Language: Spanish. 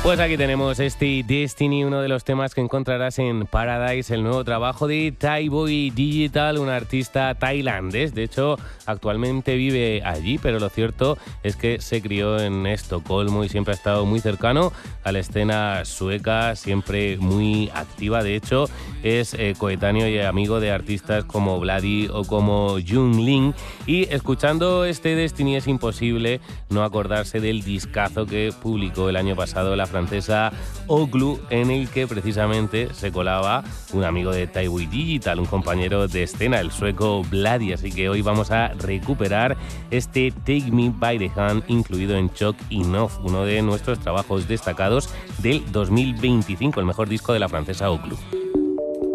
Pues aquí tenemos este Destiny, uno de los temas que encontrarás en Paradise, el nuevo trabajo de Thaiboy Digital, un artista tailandés. De hecho, actualmente vive allí, pero lo cierto es que se crió en Estocolmo y siempre ha estado muy cercano a la escena sueca, siempre muy activa. De hecho, es coetáneo y amigo de artistas como Vladi o como Jung Ling. Y escuchando este Destiny es imposible no acordarse del discazo que publicó el año pasado la francesa Oglu, en el que precisamente se colaba un amigo de Thaiboy Digital, un compañero de escena, el sueco Vladi. Así que hoy vamos a recuperar este Take Me By The Hand, incluido en Shock Enough, uno de nuestros trabajos destacados del 2025, el mejor disco de la francesa Oglu.